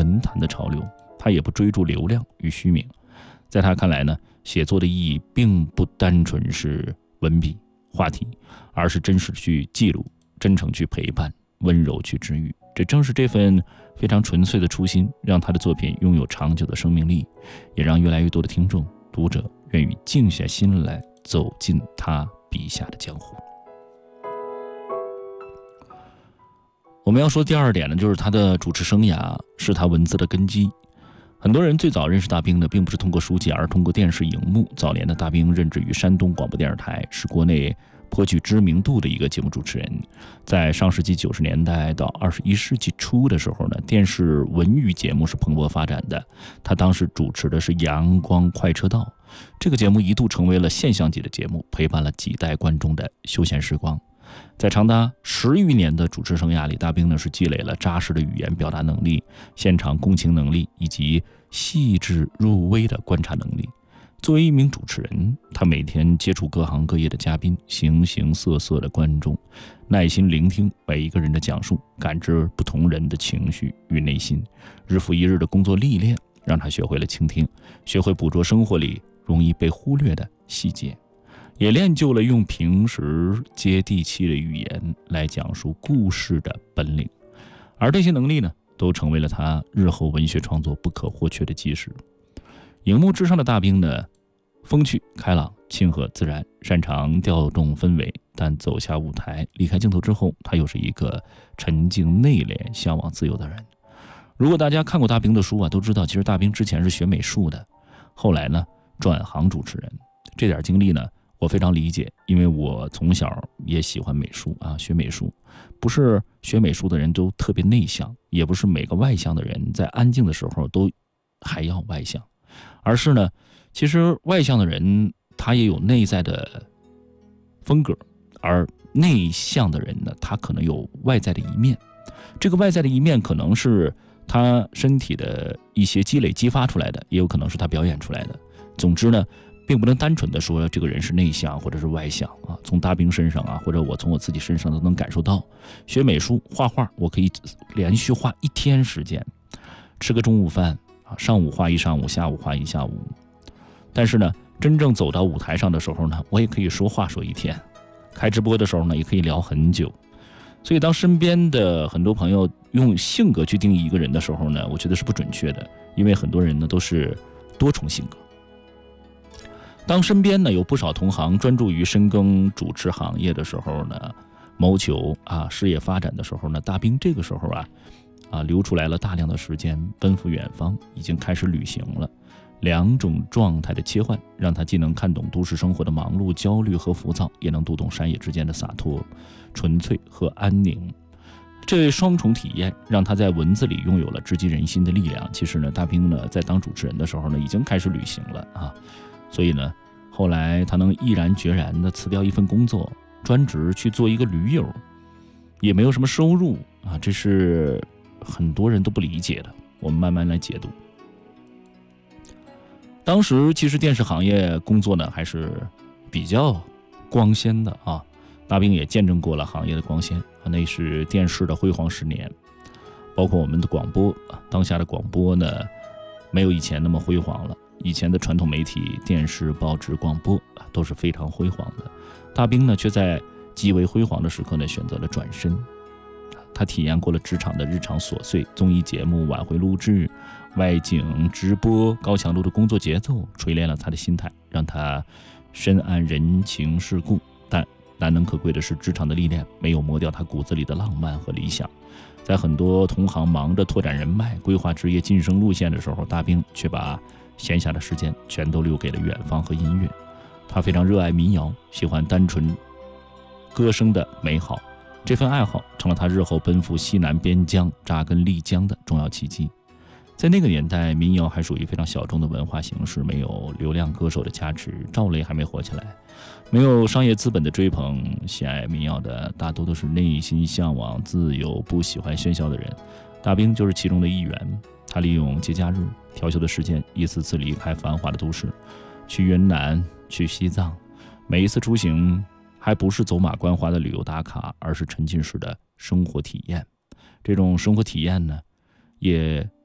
文坛的潮流，他也不追逐流量与虚名。在他看来呢，写作的意义并不单纯是文笔话题，而是真实去记录，真诚去陪伴，温柔去治愈。这正是这份非常纯粹的初心，让他的作品拥有长久的生命力，也让越来越多的听众读者愿意静下心来走进他笔下的江湖。我们要说第二点呢，就是他的主持生涯是他文字的根基。很多人最早认识大兵呢，并不是通过书籍，而通过电视荧幕。早年的大兵任职于山东广播电视台，是国内颇具知名度的一个节目主持人。在上世纪90年代到21世纪初的时候呢，电视文娱节目是蓬勃发展的。他当时主持的是《阳光快车道》，这个节目一度成为了现象级的节目，陪伴了几代观众的休闲时光。在长达10余年的主持生涯里，大兵呢是积累了扎实的语言表达能力、现场共情能力以及细致入微的观察能力。作为一名主持人，他每天接触各行各业的嘉宾、形形色色的观众，耐心聆听每一个人的讲述，感知不同人的情绪与内心。日复一日的工作历练，让他学会了倾听，学会捕捉生活里容易被忽略的细节，也练就了用平时接地气的语言来讲述故事的本领。而这些能力呢，都成为了他日后文学创作不可或缺的基石。荧幕之上的大兵呢，风趣开朗、亲和自然，擅长调动氛围，但走下舞台离开镜头之后，他又是一个沉静内敛、向往自由的人。如果大家看过大兵的书啊，都知道其实大兵之前是学美术的，后来呢转行主持人。这点经历呢我非常理解，因为我从小也喜欢美术啊，学美术。不是学美术的人都特别内向，也不是每个外向的人在安静的时候都还要外向，而是呢，其实外向的人他也有内在的风格，而内向的人呢，他可能有外在的一面。这个外在的一面可能是他身体的一些积累激发出来的，也有可能是他表演出来的。总之呢，并不能单纯的说这个人是内向或者是外向啊。从大兵身上啊，或者我从我自己身上都能感受到，学美术画画，我可以连续画1天时间，吃个中午饭啊，上午画一上午，下午画一下午。但是呢，真正走到舞台上的时候呢，我也可以说话说1天，开直播的时候呢，也可以聊很久。所以当身边的很多朋友用性格去定义一个人的时候呢，我觉得是不准确的，因为很多人呢都是多重性格。当身边呢有不少同行专注于深耕主持行业的时候呢，谋求事业发展的时候呢，大兵这个时候留出来了大量的时间奔赴远方，已经开始旅行了。2种状态的切换，让他既能看懂都市生活的忙碌、焦虑和浮躁，也能读懂山野之间的洒脱、纯粹和安宁。这双重体验让他在文字里拥有了直击人心的力量。其实呢，大兵呢在当主持人的时候呢，已经开始旅行了所以呢，后来他能毅然决然地辞掉一份工作，专职去做一个驴友，也没有什么收入这是很多人都不理解的。我们慢慢来解读。当时其实电视行业工作呢还是比较光鲜的大兵也见证过了行业的光鲜那是电视的辉煌10年。包括我们的广播当下的广播呢没有以前那么辉煌了，以前的传统媒体电视、报纸、广播都是非常辉煌的。大兵呢却在极为辉煌的时刻呢选择了转身。他体验过了职场的日常琐碎，综艺节目、晚会录制、外景直播，高强度的工作节奏锤炼了他的心态，让他深谙人情世故。但难能可贵的是，职场的历练没有磨掉他骨子里的浪漫和理想。在很多同行忙着拓展人脉、规划职业晋升路线的时候，大兵却把闲暇的时间全都留给了远方和音乐。他非常热爱民谣，喜欢单纯歌声的美好，这份爱好成了他日后奔赴西南边疆、扎根丽江的重要契机。在那个年代，民谣还属于非常小众的文化形式，没有流量歌手的加持，赵雷还没火起来，没有商业资本的追捧，喜爱民谣的大多都是内心向往自由、不喜欢喧嚣的人。大兵就是其中的一员。他利用节假日、调休的时间，一次次离开繁华的都市，去云南、去西藏。每一次出行还不是走马观花的旅游打卡，而是沉浸式的生活体验。这种生活体验呢，也